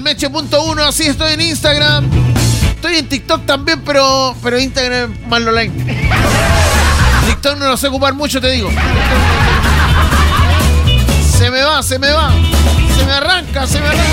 Meche.1, así estoy en Instagram. Estoy en TikTok también, pero Instagram más online. TikTok no lo sé ocupar mucho, te digo. Se me arranca.